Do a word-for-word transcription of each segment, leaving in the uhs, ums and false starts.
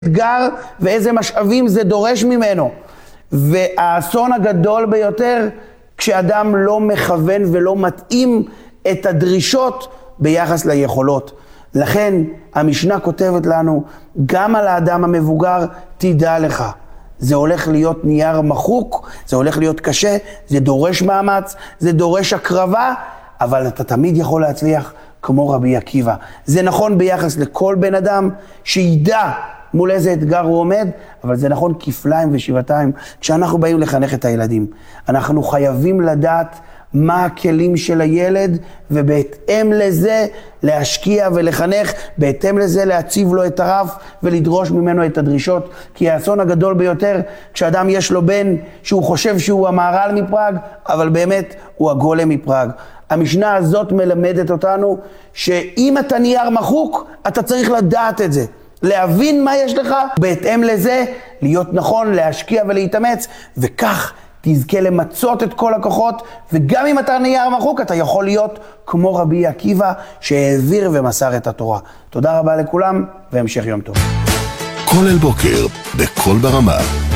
אתגר ואיזה משאבים זה דורש ממנו. והאסון הגדול ביותר כשאדם לא מכוון ולא מתאים את הדרישות ביחס ליכולות. לכן המשנה כותבת לנו, גם על האדם המבוגר תדע לך. זה הולך להיות נייר מחוק, זה הולך להיות קשה, זה דורש מאמץ, זה דורש הקרבה, אבל אתה תמיד יכול להצליח כמו רבי עקיבא. זה נכון ביחס לכל בן אדם שידע מול איזה אתגר הוא עומד, אבל זה נכון כפליים ושבעתיים. כשאנחנו באים לחנך את הילדים, אנחנו חייבים לדעת מה הכלים של הילד, ובהתאם לזה להשקיע ולחנך, בהתאם לזה להציב לו את הרף ולדרוש ממנו את הדרישות. כי האסון הגדול ביותר, כשאדם יש לו בן שהוא חושב שהוא המהר"ל מפראג, אבל באמת הוא הגולם מפראג. המשנה הזאת מלמדת אותנו שאם אתה נייר מחוק, אתה צריך לדעת את זה. להבין מה יש לך, בהתאם לזה להיות נכון, להשקיע ולהתאמץ, וכך תזכה למצות את כל הכוחות, וגם אם אתה נייר מחוק, אתה יכול להיות כמו רבי עקיבא שהעביר ומסר את התורה. תודה רבה לכולם, והמשך יום טוב. כל אל בוקר, בכל ברמה.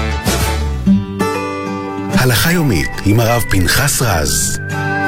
הלכה יומית עם הרב פנחס רז.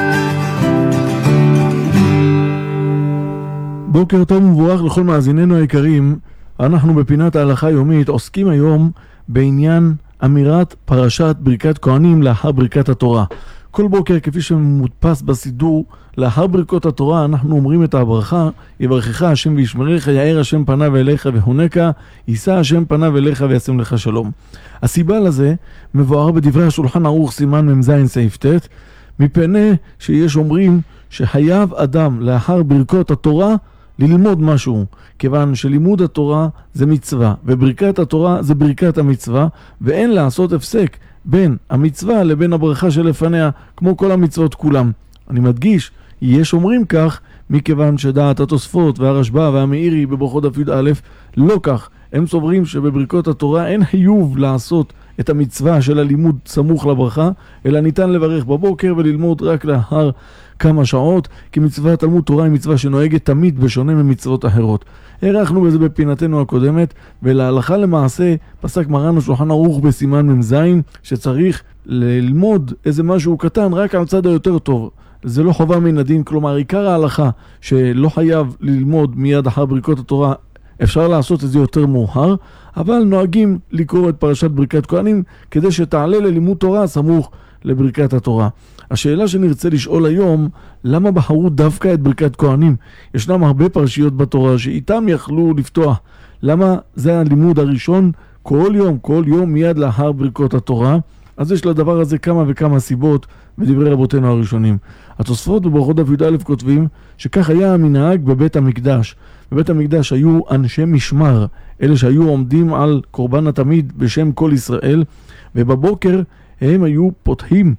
בוקר טוב ומבורך לכל מאזיננו היקרים. אנחנו בפינת ההלכה היומית עוסקים היום בעניין אמירת פרשת ברכת כהנים לאחר ברכת התורה. כל בוקר, כפי שמודפס בסידור, לאחר ברכות התורה אנחנו אומרים את הברכה: יברכך השם וישמרך, יאר השם פניו אליך והונקה, יישא השם פניו אליך וישם לך שלום. הסיבה לזה מבואר בדברי השולחן ערוך סימן ממז סעיף ט', מפני שיש אומרים שחייב אדם לאחר ברכות התורה ללמוד משהו, כיוון שלימוד התורה זה מצווה, וברכת התורה זה ברכת המצווה, ואין לעשות הפסק בין המצווה לבין הברכה שלפניה, כמו כל המצוות כולם. אני מדגיש, יש אומרים כך, מכיוון שדעת התוספות והרשב"א והמאירי בברכות דף י"א לא כך. הם סוברים שבברכות התורה אין חיוב לעשות את המצווה של הלימוד סמוך לברכה, אלא ניתן לברך בבוקר וללמוד רק לאחר כמה שעות, כי מצוות תלמוד תורה היא מצווה שנוהגת תמיד בשונה ממצוות אחרות. הערכנו בזה בפינתנו הקודמת, ולהלכה למעשה פסק מרן השולחן ערוך בסימן ממז שצריך ללמוד איזה משהו קטן רק על צד היותר טוב. זה לא חובה מן הדין, כלומר עיקר ההלכה שלא חייב ללמוד מיד אחר ברכות התורה, אפשר לעשות את זה יותר מאוחר, אבל נוהגים לקרוא את פרשת ברכת כהנים כדי שתעלה ללימוד תורה סמוך לברכת התורה. השאלה שנרצה לשאול היום, למה בחרו דווקא את ברכת כהנים? ישנם הרבה פרשיות בתורה שאיתם יכלו לפתוח. למה זה הלימוד הראשון כל יום, כל יום מיד לאחר ברכות התורה? אז יש לדבר הזה כמה וכמה סיבות בדברי רבותינו הראשונים. התוספות בברכות דף י"א כותבים שכך היה המנהג בבית המקדש. בבית המקדש היו אנשי משמר, אלה שהיו עומדים על קורבן התמיד בשם כל ישראל, ובבוקר הם היו פותחים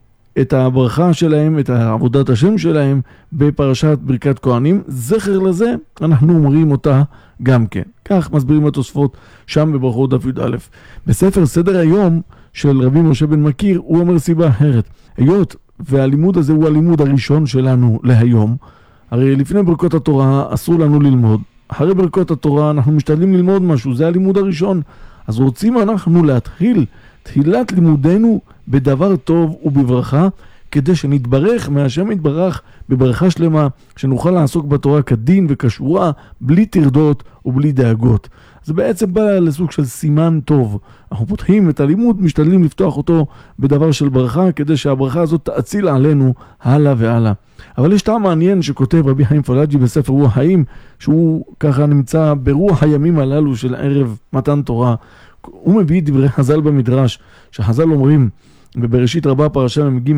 את הברכה שלהם, את עבודת השם שלהם בפרשת ברכת כהנים. זכר לזה אנחנו אומרים אותה גם כן. כך מסבירים התוספות שם בברכות דף י"א. בספר סדר היום של רבי משה בן מכיר הוא אומר סיבה אחרת. היות והלימוד הזה הוא הלימוד הראשון שלנו להיום, הרי לפני ברכות התורה אסור לנו ללמוד, אחרי ברכות התורה אנחנו משתדלים ללמוד משהו, זה הלימוד הראשון. אז רוצים אנחנו להתחיל תחילת לימודנו בדבר טוב ובברכה, כדי שנתברך מהשם יתברך בברכה שלמה, שנוכל לעסוק בתורה כדין וכשורה, בלי תרדות ובלי דאגות. זה בעצם בא לסוג של סימן טוב. אנחנו פותחים את הלימוד, משתדלים לפתוח אותו בדבר של ברכה, כדי שהברכה הזאת תאציל עלינו הלאה והלאה. אבל יש טעם מעניין שכותב רבי חיים פלאג'י בספר רוח חיים, שהוא ככה נמצא ברוח הימים הללו של ערב מתן תורה. הוא מביא דברי חז"ל במדרש, שחז"ל אומרים בבראשית רבה פרשה מ"ג,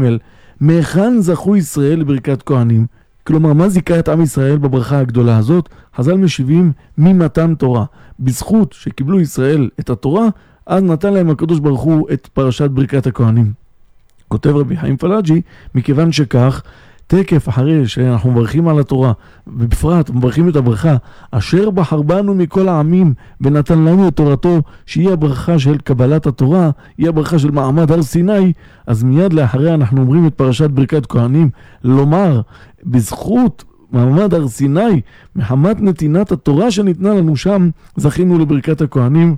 מהיכן זכו ישראל לברכת כהנים? כלומר, מה זיכה את עם ישראל בברכה הגדולה הזאת? חז"ל משיבים, ממתן תורה. בזכות שקיבלו ישראל את התורה, אז נתן להם הקדוש ברוך הוא את פרשת ברכת הכהנים. כותב רבי חיים פלאג'י, מכיוון שכך, תקף אחרי שאנחנו מברכים על התורה, ובפרט מברכים את הברכה, אשר בחר בנו מכל העמים ונתן לנו את תורתו, שהיא הברכה של קבלת התורה, היא הברכה של מעמד הר סיני, אז מיד לאחריה אנחנו אומרים את פרשת ברכת כהנים, לומר, בזכות מעמד הר סיני, מחמת נתינת התורה שניתנה לנו שם, זכינו לברכת הכהנים,